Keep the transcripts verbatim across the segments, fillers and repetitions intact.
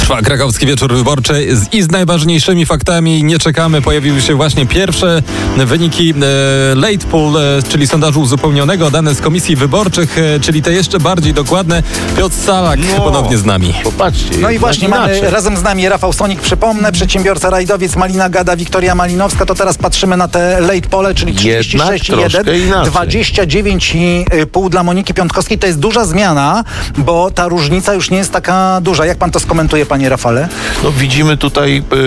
Trwa krakowski wieczór wyborczy z, i z najważniejszymi faktami nie czekamy. Pojawiły się właśnie pierwsze wyniki e, late poll, e, czyli sondażu uzupełnionego, dane z komisji wyborczych, e, czyli te jeszcze bardziej dokładne. Piotr Salak no, ponownie z nami. Popatrzcie. No i właśnie mamy razem z nami Rafał Sonik, przypomnę, przedsiębiorca rajdowiec, Malina Gada, Wiktoria Malinowska. To teraz patrzymy na te late polle, czyli trzydzieści sześć i jeden, dwadzieścia dziewięć i pół dla Moniki Piątkowskiej. To jest duża zmiana, bo ta różnica już nie jest taka duża. Jak pan to skomentuje, panie Rafale? No, widzimy tutaj y,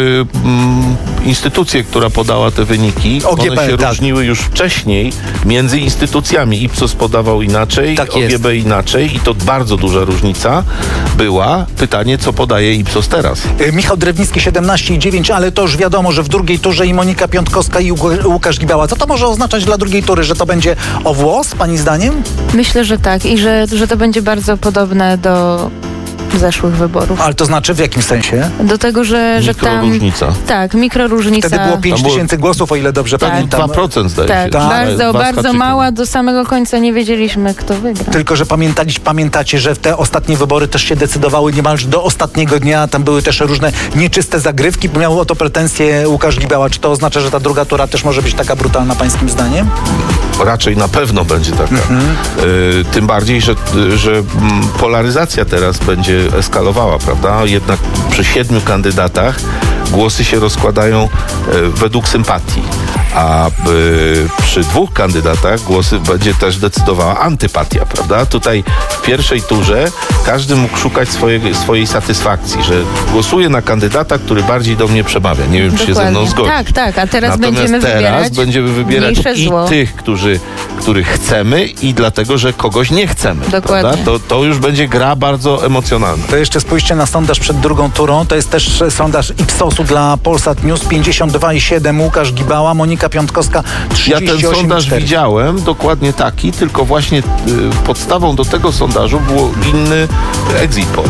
y, instytucję, która podała te wyniki. O G B, One się tak. różniły już wcześniej między instytucjami. Ipsos podawał inaczej, tak O G B inaczej i to bardzo duża różnica była. Pytanie, co podaje Ipsos teraz? Y, Michał Drewnicki siedemnaście i dziewięć, ale to już wiadomo, że w drugiej turze i Monika Piątkowska i Łukasz Gibała. Co to może oznaczać dla drugiej tury? Że to będzie o włos, pani zdaniem? Myślę, że tak i że, że to będzie bardzo podobne do zeszłych wyborów. Ale to znaczy w jakim sensie? Do tego, że, że tam... Mikroróżnica. Tak, mikroróżnica. Wtedy było pięć tysięcy głosów, o ile dobrze tak. pamiętam. dwa procent zdaje tak, się. tak, bardzo, Dwa bardzo haczyki. mała. Do samego końca nie wiedzieliśmy, kto wygra. Tylko, że pamiętali, pamiętacie, że te ostatnie wybory też się decydowały niemalże do ostatniego dnia. Tam były też różne nieczyste zagrywki. Miał o to pretensje Łukasz Gibała. Czy to oznacza, że ta druga tura też może być taka brutalna, pańskim zdaniem? Raczej na pewno będzie taka. Mhm. Y, tym bardziej, że, że mm, polaryzacja teraz będzie eskalowała, prawda? Jednak przy siedmiu kandydatach głosy się rozkładają y, według sympatii, a y, przy dwóch kandydatach głosy będzie też decydowała antypatia, prawda? Tutaj w pierwszej turze każdy mógł szukać swojej, swojej satysfakcji, że głosuje na kandydata, który bardziej do mnie przemawia. Nie wiem, czy się ze mną zgodzi. Tak, tak, a teraz Natomiast będziemy teraz wybierać będziemy wybierać i zło. tych, którzy, których chcemy i dlatego, że kogoś nie chcemy. Dokładnie. To, to już będzie gra bardzo emocjonalna. To jeszcze spójrzcie na sondaż przed drugą turą. To jest też sondaż Ipsosu dla Polsat News. pięćdziesiąt dwa i siedem Łukasz Gibała, Monika Piątkowska trzydzieści osiem i cztery. Ja ten sondaż widziałem, dokładnie taki, tylko właśnie y, podstawą do tego sondażu było inny exit poll.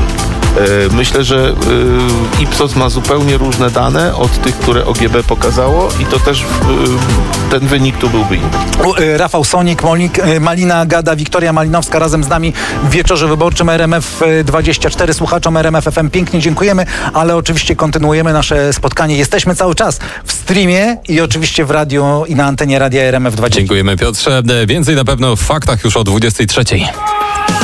Y, myślę, że y, Ipsos ma zupełnie różne dane od tych, które O G B pokazało i to też y, ten wynik tu byłby inny. U, y, Rafał Sonik, Monik, y, Malina Gada, Wiktoria Malinowska razem z nami w wieczorze wyborczym R M F dwadzieścia cztery. Słuchaczom R M F F M pięknie dziękujemy, ale oczywiście kontynuujemy nasze spotkanie. Jesteśmy cały czas w streamie i oczywiście w radiu i na antenie Radia R M F dwadzieścia. Dziękujemy, Piotrze. Więcej na pewno w faktach już o dwudziestej trzeciej.